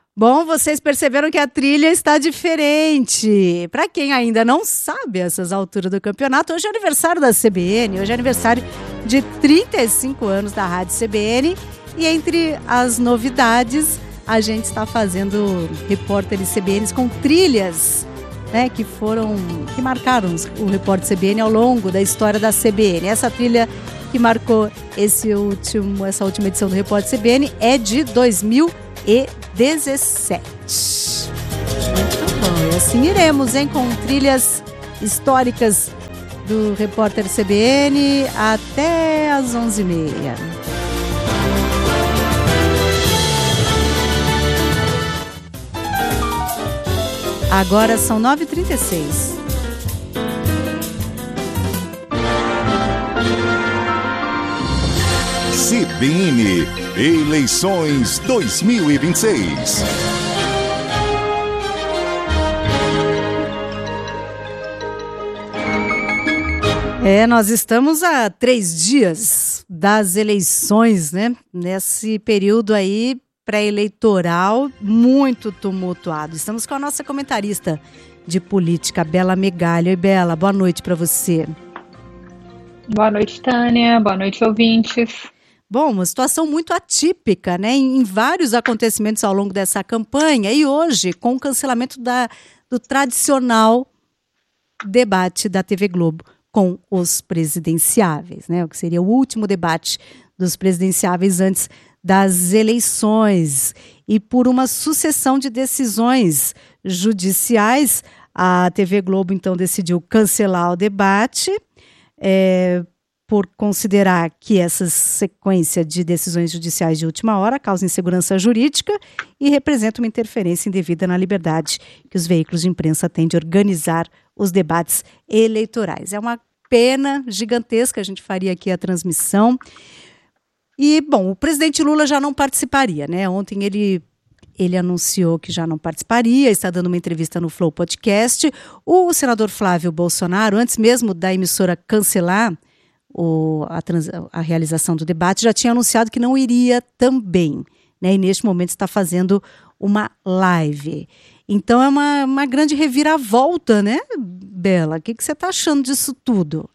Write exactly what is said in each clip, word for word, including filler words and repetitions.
Bom, vocês perceberam que a trilha está diferente. Para quem ainda não sabe essas alturas do campeonato, hoje é aniversário da C B N, hoje é aniversário de trinta e cinco anos da Rádio C B N. E entre as novidades, a gente está fazendo repórteres C B Ns com trilhas, né, que foram, que marcaram o repórter C B N ao longo da história da C B N. Essa trilha que marcou esse último, essa última edição do repórter C B N é de dois mil e dezessete. Muito bom, e assim iremos, hein, com trilhas históricas do repórter C B N até às onze e meia. Agora são nove e trinta e seis. C B N Eleições dois mil e vinte e seis. É, nós estamos há três dias das eleições, né? Nesse período aí pré-eleitoral muito tumultuado. Estamos com a nossa comentarista de política, Bela Megalha. Oi, Bela, boa noite para você. Boa noite, Tânia. Boa noite, ouvintes. Bom, uma situação muito atípica, né? Em vários acontecimentos ao longo dessa campanha e hoje com o cancelamento da, do tradicional debate da T V Globo com os presidenciáveis, né? O que seria o último debate dos presidenciáveis antes das eleições. E por uma sucessão de decisões judiciais, a T V Globo então decidiu cancelar o debate, é, por considerar que essa sequência de decisões judiciais de última hora causa insegurança jurídica e representa uma interferência indevida na liberdade que os veículos de imprensa têm de organizar os debates eleitorais. É uma pena gigantesca, a gente faria aqui a transmissão. E, bom, o presidente Lula já não participaria, né? Ontem ele, ele anunciou que já não participaria, está dando uma entrevista no Flow Podcast. O senador Flávio Bolsonaro, antes mesmo da emissora cancelar o, a, trans, a realização do debate, já tinha anunciado que não iria também, né? E neste momento está fazendo uma live. Então é uma, uma grande reviravolta, né, Bela? O que, que você está achando disso tudo?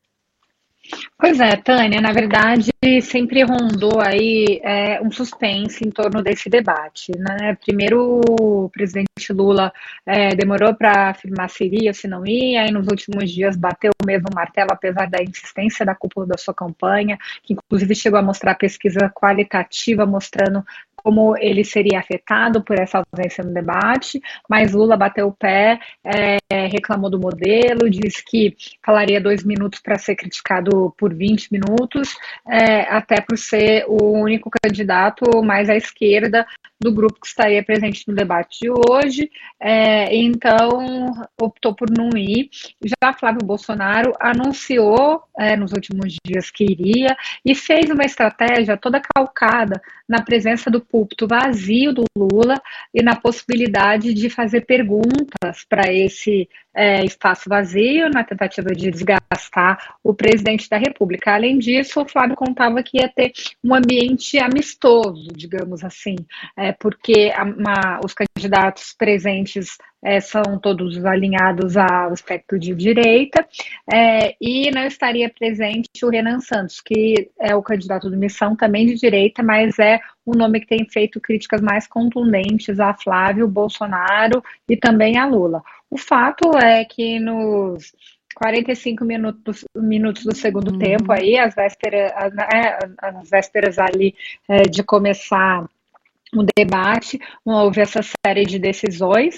Pois é, Tânia, na verdade sempre rondou aí é, um suspense em torno desse debate, né? Primeiro o presidente Lula é, demorou para afirmar se iria, se não ia, e nos últimos dias bateu o mesmo martelo, apesar da insistência da cúpula da sua campanha, que inclusive chegou a mostrar pesquisa qualitativa mostrando como ele seria afetado por essa ausência no debate, mas Lula bateu o pé, é, reclamou do modelo, disse que falaria dois minutos para ser criticado por vinte minutos, é, até por ser o único candidato mais à esquerda do grupo que estaria presente no debate de hoje, é, então optou por não ir. Já Flávio Bolsonaro anunciou é, nos últimos dias que iria e fez uma estratégia toda calcada na presença do púlpito vazio do Lula e na possibilidade de fazer perguntas para esse é, espaço vazio, na tentativa de desgastar o presidente da República. Além disso, o Flávio contava que ia ter um ambiente amistoso, digamos assim, é, porque a, uma, os candidatos presentes é, são todos alinhados ao espectro de direita, é, e não estaria presente o Renan Santos, que é o candidato do Missão, também de direita, mas é um nome que tem feito críticas mais contundentes a Flávio Bolsonaro e também a Lula. O fato é que nos quarenta e cinco minutos, minutos do segundo uhum. tempo, aí, as vésperas, as, as vésperas ali é, de começar o debate, houve essa série de decisões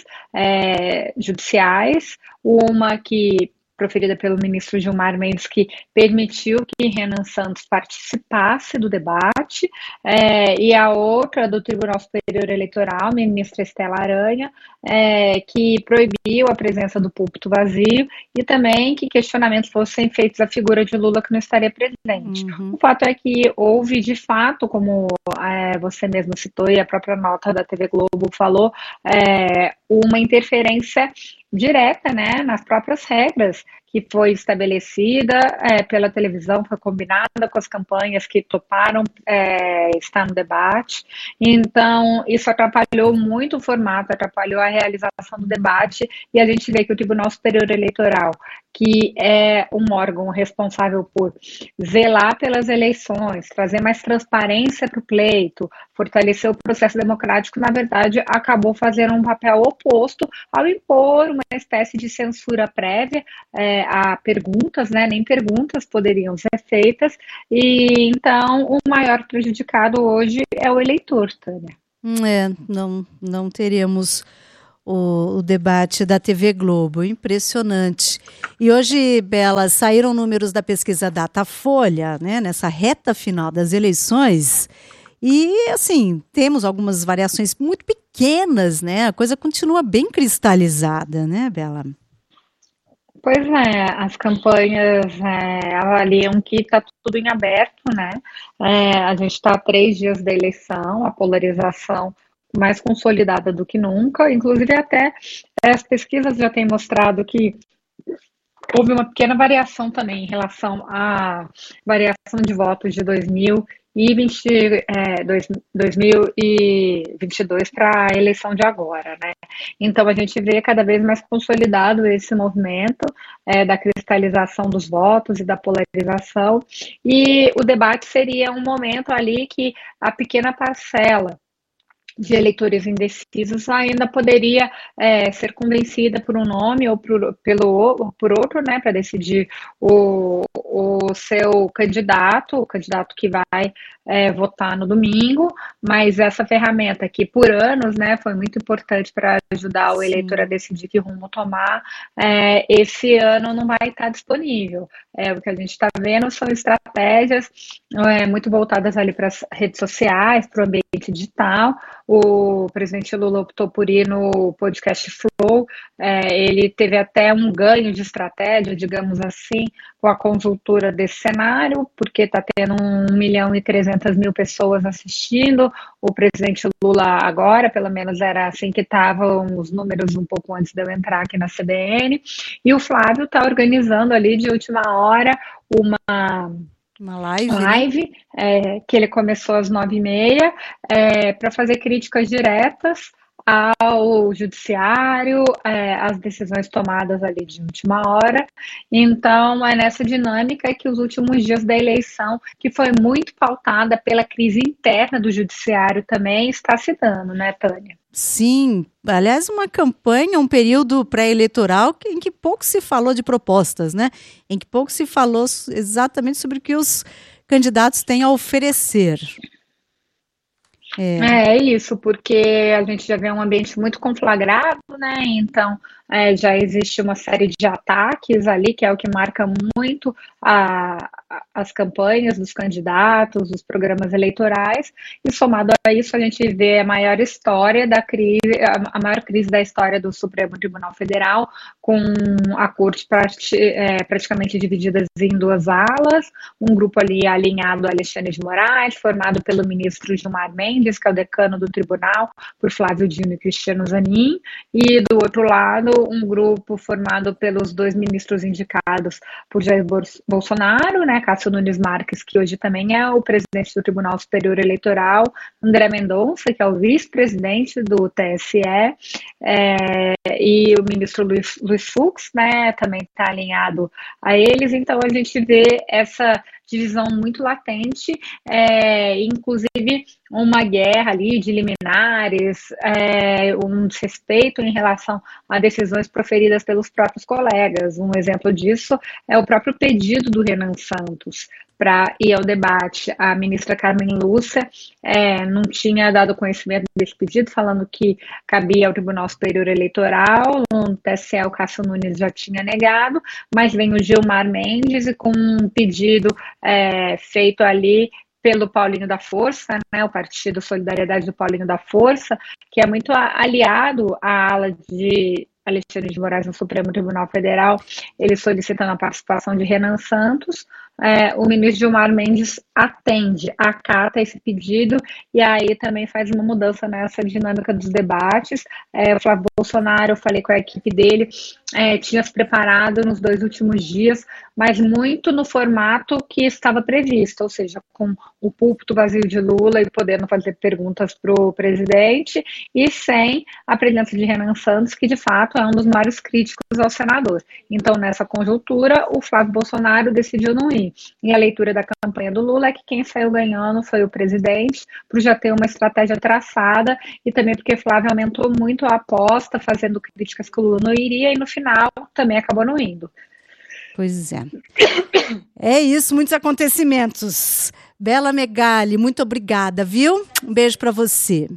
é, judiciais, uma que proferida pelo ministro Gilmar Mendes, que permitiu que Renan Santos participasse do debate, é, e a outra do Tribunal Superior Eleitoral, ministra Estela Aranha, é, que proibiu a presença do púlpito vazio e também que questionamentos fossem feitos à figura de Lula, que não estaria presente. Uhum. O fato é que houve, de fato, como é, você mesmo citou e a própria nota da T V Globo falou, é, uma interferência direta, né, nas próprias regras que que foi estabelecida é, pela televisão, foi combinada com as campanhas que toparam é, estar no debate. Então, isso atrapalhou muito o formato, atrapalhou a realização do debate, e a gente vê que o Tribunal Superior Eleitoral, que é um órgão responsável por zelar pelas eleições, trazer mais transparência para o pleito, fortalecer o processo democrático, na verdade, acabou fazendo um papel oposto ao impor uma espécie de censura prévia é, a perguntas, né? Nem perguntas poderiam ser feitas, e então o maior prejudicado hoje é o eleitor, Tânia. É, não, não teríamos o, o debate da T V Globo, impressionante. E hoje, Bela, saíram números da pesquisa Datafolha, né, nessa reta final das eleições, e assim, temos algumas variações muito pequenas, né, a coisa continua bem cristalizada, né, Bela? Pois é, as campanhas é, avaliam que está tudo em aberto, né? É, a gente está a três dias da eleição, a polarização mais consolidada do que nunca, inclusive até as pesquisas já têm mostrado que houve uma pequena variação também em relação à variação de votos de dois mil e vinte, é, dois mil e vinte e dois para a eleição de agora, né? Então a gente vê cada vez mais consolidado esse movimento é, da cristalização dos votos e da polarização, e o debate seria um momento ali que a pequena parcela de eleitores indecisos ainda poderia é, ser convencida por um nome ou por, pelo, por outro, né, para decidir o, o seu candidato, o candidato que vai é, votar no domingo, mas essa ferramenta que por anos, né, foi muito importante para ajudar o eleitor a decidir que rumo tomar, é, esse ano não vai estar disponível. É, o que a gente está vendo são estratégias é, muito voltadas ali para as redes sociais, para o ambiente digital. O presidente Lula optou por ir no podcast Flow, é, ele teve até um ganho de estratégia, digamos assim, com a conjuntura desse cenário, porque está tendo um milhão e trezentas mil pessoas assistindo. O presidente Lula agora, pelo menos era assim que estavam os números um pouco antes de eu entrar aqui na C B N, e o Flávio está organizando ali de última hora uma... Uma live, live né? é, que ele começou às nove e meia, é, para fazer críticas diretas ao judiciário, é, às decisões tomadas ali de última hora. Então, é nessa dinâmica que os últimos dias da eleição, que foi muito pautada pela crise interna do judiciário também, está se dando, né, Tânia? Sim, aliás, uma campanha, um período pré-eleitoral em que pouco se falou de propostas, né? Em que pouco se falou exatamente sobre o que os candidatos têm a oferecer. É. é isso, porque a gente já vê um ambiente muito conflagrado, né? Então é, já existe uma série de ataques ali, que é o que marca muito a, a, as campanhas dos candidatos, os programas eleitorais, e somado a isso a gente vê a maior história da crise, a, a maior crise da história do Supremo Tribunal Federal, com a corte prati, é, praticamente dividida em duas alas, um grupo ali alinhado a Alexandre de Moraes, formado pelo ministro Gilmar Mendes, que é o decano do tribunal, por Flávio Dino e Cristiano Zanin, e do outro lado um grupo formado pelos dois ministros indicados por Jair Bolsonaro, né, Cássio Nunes Marques, que hoje também é o presidente do Tribunal Superior Eleitoral, André Mendonça, que é o vice-presidente do T S E, é, e o ministro Luiz, Luiz Fux, né, também está alinhado a eles. Então a gente vê essa divisão muito latente, é, inclusive uma guerra ali de liminares, é, um desrespeito em relação a decisões proferidas pelos próprios colegas. Um exemplo disso é o próprio pedido do Renan Santos para ir ao debate. A ministra Carmen Lúcia é, não tinha dado conhecimento desse pedido, falando que cabia ao Tribunal Superior Eleitoral, no T S E o Cássio Nunes já tinha negado, mas vem o Gilmar Mendes e com um pedido é, feito ali pelo Paulinho da Força, né, o Partido Solidariedade do Paulinho da Força, que é muito aliado à ala de Alexandre de Moraes no Supremo Tribunal Federal, ele solicitando a participação de Renan Santos, é, o ministro Gilmar Mendes atende, acata esse pedido e aí também faz uma mudança nessa dinâmica dos debates. É, o Flávio Bolsonaro, eu falei com a equipe dele, é, tinha se preparado nos dois últimos dias, mas muito no formato que estava previsto, ou seja, com o púlpito vazio de Lula e podendo fazer perguntas para o presidente e sem a presença de Renan Santos, que de fato é um dos maiores críticos ao senador. Então, nessa conjuntura, o Flávio Bolsonaro decidiu não ir. E a leitura da campanha do Lula é que quem saiu ganhando foi o presidente, por já ter uma estratégia traçada e também porque Flávio aumentou muito a aposta, fazendo críticas que o Lula não iria e no final também acabou não indo. Pois é. É isso, muitos acontecimentos. Bela Megali, muito obrigada, viu? Um beijo para você.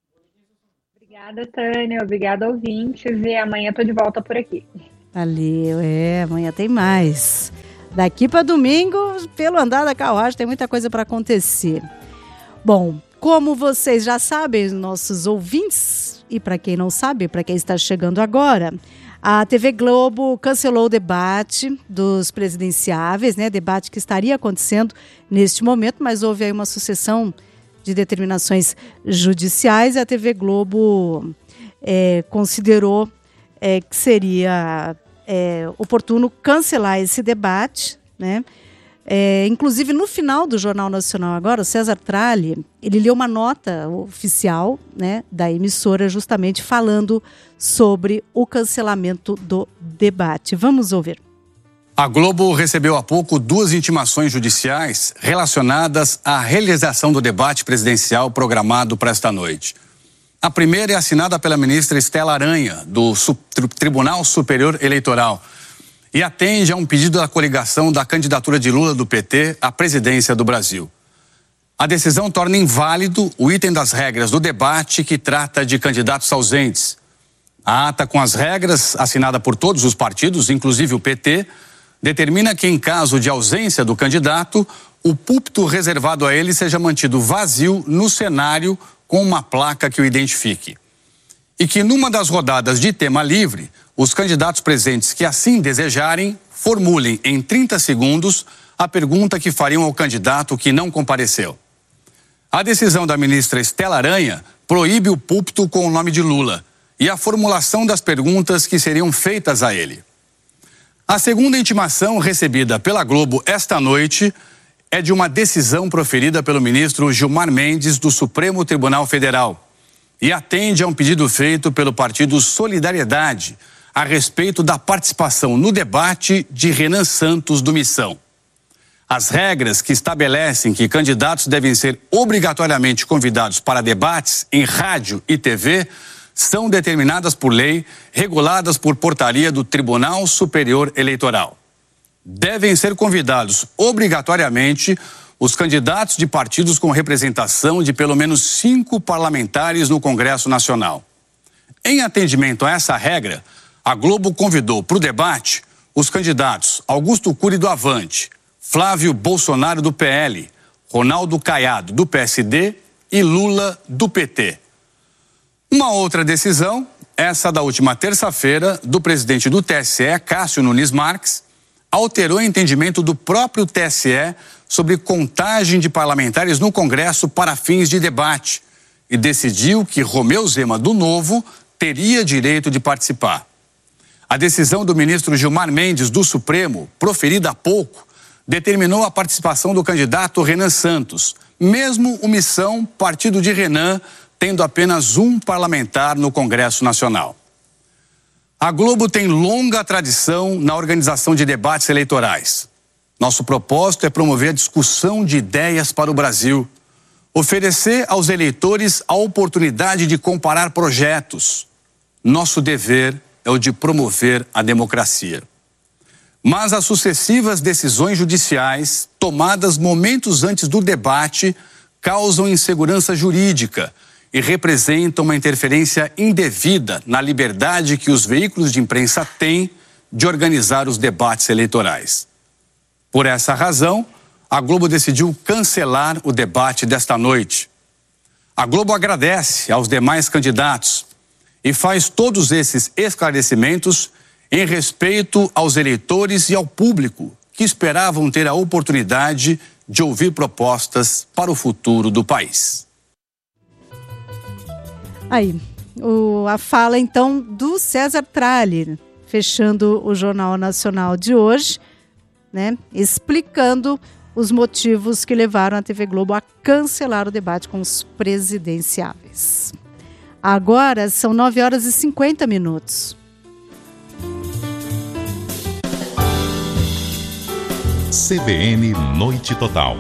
Obrigada, Tânia. Obrigada, ouvintes. E amanhã estou de volta por aqui. Valeu, é, amanhã tem mais. Daqui para domingo, pelo andar da carruagem, tem muita coisa para acontecer. Bom, como vocês já sabem, nossos ouvintes, e para quem não sabe, para quem está chegando agora, a T V Globo cancelou o debate dos presidenciáveis, né? Debate que estaria acontecendo neste momento, mas houve aí uma sucessão de determinações judiciais e a T V Globo é, considerou é, que seria é, oportuno cancelar esse debate, né? É, inclusive, no final do Jornal Nacional agora, o César Tralli, ele leu uma nota oficial, né, da emissora justamente falando sobre o cancelamento do debate. Vamos ouvir. A Globo recebeu há pouco duas intimações judiciais relacionadas à realização do debate presidencial programado para esta noite. A primeira é assinada pela ministra Estela Aranha, do Tribunal Superior Eleitoral, e atende a um pedido da coligação da candidatura de Lula do P T à presidência do Brasil. A decisão torna inválido o item das regras do debate que trata de candidatos ausentes. A ata com as regras, assinada por todos os partidos, inclusive o P T, determina que, em caso de ausência do candidato, o púlpito reservado a ele seja mantido vazio no cenário com uma placa que o identifique. E que, numa das rodadas de tema livre, os candidatos presentes que assim desejarem formulem em trinta segundos a pergunta que fariam ao candidato que não compareceu. A decisão da ministra Estela Aranha proíbe o púlpito com o nome de Lula e a formulação das perguntas que seriam feitas a ele. A segunda intimação recebida pela Globo esta noite é de uma decisão proferida pelo ministro Gilmar Mendes do Supremo Tribunal Federal e atende a um pedido feito pelo partido Solidariedade a respeito da participação no debate de Renan Santos do Missão. As regras que estabelecem que candidatos devem ser obrigatoriamente convidados para debates em rádio e T V são determinadas por lei, reguladas por portaria do Tribunal Superior Eleitoral. Devem ser convidados obrigatoriamente os candidatos de partidos com representação de pelo menos cinco parlamentares no Congresso Nacional. Em atendimento a essa regra, a Globo convidou para o debate os candidatos Augusto Cury do Avante, Flávio Bolsonaro do P L, Ronaldo Caiado do P S D e Lula do P T. Uma outra decisão, essa da última terça-feira, do presidente do T S E, Cássio Nunes Marques, alterou o entendimento do próprio T S E sobre contagem de parlamentares no Congresso para fins de debate e decidiu que Romeu Zema do Novo teria direito de participar. A decisão do ministro Gilmar Mendes do Supremo, proferida há pouco, determinou a participação do candidato Renan Santos, mesmo o Missão, partido de Renan, tendo apenas um parlamentar no Congresso Nacional. A Globo tem longa tradição na organização de debates eleitorais. Nosso propósito é promover a discussão de ideias para o Brasil, oferecer aos eleitores a oportunidade de comparar projetos. Nosso dever é o de promover a democracia. Mas as sucessivas decisões judiciais, tomadas momentos antes do debate, causam insegurança jurídica e representam uma interferência indevida na liberdade que os veículos de imprensa têm de organizar os debates eleitorais. Por essa razão, a Globo decidiu cancelar o debate desta noite. A Globo agradece aos demais candidatos e faz todos esses esclarecimentos em respeito aos eleitores e ao público que esperavam ter a oportunidade de ouvir propostas para o futuro do país. Aí, o, a fala então do César Tralli, fechando o Jornal Nacional de hoje, né, explicando os motivos que levaram a T V Globo a cancelar o debate com os presidenciáveis. Agora são nove horas e cinquenta minutos. C B N Noite Total.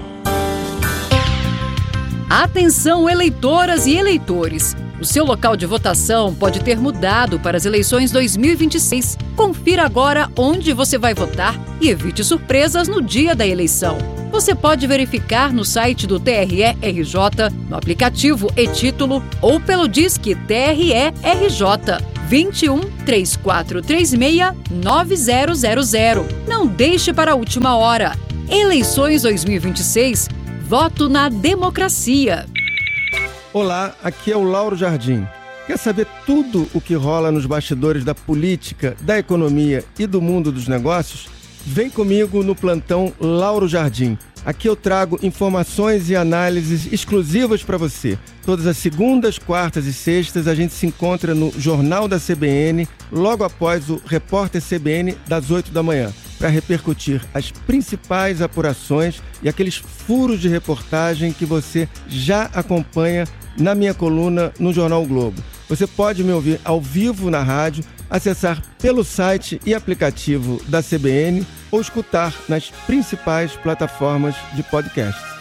Atenção, eleitoras e eleitores! O seu local de votação pode ter mudado para as eleições dois mil e vinte e seis. Confira agora onde você vai votar e evite surpresas no dia da eleição. Você pode verificar no site do T R E R J, no aplicativo e-Título ou pelo Disque T R E R J vinte e um, três quatro três seis, nove zero zero zero. Não deixe para a última hora. Eleições dois mil e vinte e seis. Voto na democracia. Olá, aqui é o Lauro Jardim. Quer saber tudo o que rola nos bastidores da política, da economia e do mundo dos negócios? Vem comigo no plantão Lauro Jardim. Aqui eu trago informações e análises exclusivas para você. Todas as segundas, quartas e sextas a gente se encontra no Jornal da C B N, logo após o Repórter C B N das oito da manhã, para repercutir as principais apurações e aqueles furos de reportagem que você já acompanha na minha coluna no Jornal o Globo. Você pode me ouvir ao vivo na rádio, acessar pelo site e aplicativo da C B N ou escutar nas principais plataformas de podcast.